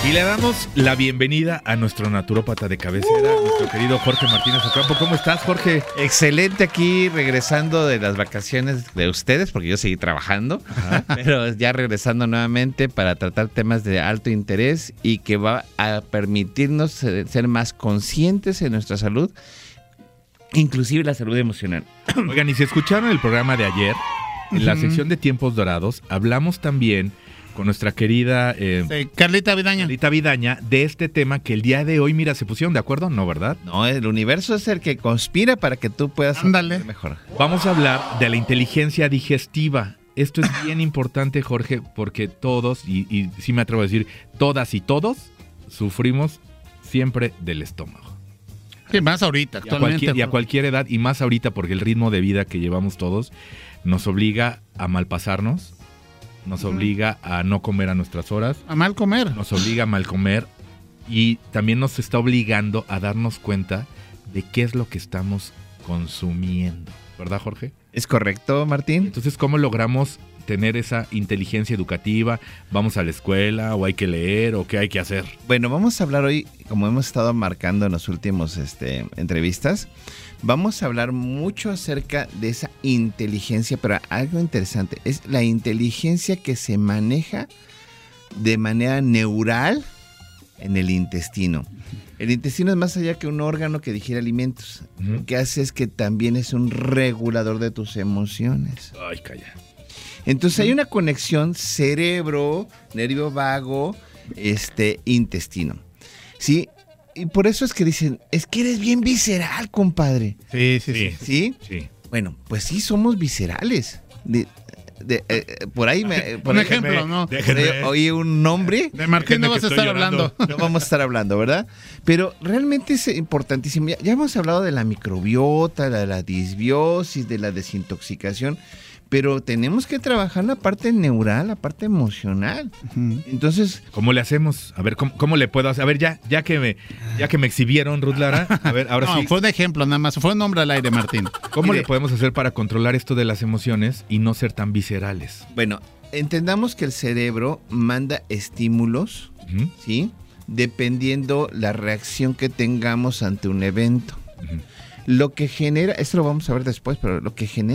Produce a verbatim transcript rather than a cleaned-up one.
Y le damos la bienvenida a nuestro naturópata de cabecera, uh. nuestro querido Jorge Martínez Ocampo. ¿Cómo estás, Jorge? Excelente, aquí regresando de las vacaciones de ustedes, porque yo seguí trabajando, Ajá. pero ya regresando nuevamente para tratar temas de alto interés y que va a permitirnos ser más conscientes en nuestra salud, inclusive la salud emocional. Oigan, y si escucharon el programa de ayer, en uh-huh. la sección de Tiempos Dorados, hablamos también con nuestra querida eh, sí, Carlita Vidaña. Carlita Vidaña, de este tema que el día de hoy, mira, se pusieron de acuerdo, ¿no, verdad? No, el universo es el que conspira para que tú puedas Ándale. mejor. Vamos a hablar de la inteligencia digestiva. Esto es bien importante, Jorge, porque todos, y, y sí me atrevo a decir, todas y todos, sufrimos siempre del estómago. Sí, más ahorita, y actualmente. A cualquier, y a cualquier edad, y más ahorita porque el ritmo de vida que llevamos todos nos obliga a malpasarnos, nos obliga a no comer a nuestras horas. A mal comer. Nos obliga a mal comer y también nos está obligando a darnos cuenta de qué es lo que estamos consumiendo. ¿Verdad, Jorge? Es correcto, Martín. Entonces, ¿cómo logramos tener esa inteligencia educativa? ¿Vamos a la escuela o hay que leer o qué hay que hacer? Bueno, vamos a hablar hoy, como hemos estado marcando en las últimas este, entrevistas, vamos a hablar mucho acerca de esa inteligencia, pero algo interesante, es la inteligencia que se maneja de manera neural en el intestino. El intestino es más allá que un órgano que digiere alimentos. Uh-huh. Lo que hace es que también es un regulador de tus emociones. Ay, calla. Entonces hay una conexión cerebro, nervio vago, este, intestino. ¿Sí? Y por eso es que dicen, es que eres bien visceral, compadre. Sí, sí, sí. ¿Sí? Sí. Bueno, pues sí somos viscerales. De, de, eh, por ahí me... Por un ahí, ejemplo, me, ¿no? Por ahí oí un nombre. De Martín no vas a estar hablando. No vamos a estar hablando, ¿verdad? Pero realmente es importantísimo. Ya, ya hemos hablado de la microbiota, de la disbiosis, de la desintoxicación. Pero tenemos que trabajar la parte neural, la parte emocional. Uh-huh. Entonces, ¿cómo le hacemos? A ver, ¿cómo, cómo le puedo hacer? A ver, ya, ya que me, ya que me exhibieron, Ruth Lara, a ver, ahora no, sí. Fue un ejemplo nada más, fue un nombre al aire, Martín. ¿Cómo Mire, le podemos hacer para controlar esto de las emociones y no ser tan viscerales? Bueno, entendamos que el cerebro manda estímulos, uh-huh. ¿sí? Dependiendo la reacción que tengamos ante un evento. Uh-huh. Lo que genera, esto lo vamos a ver después, pero lo que genera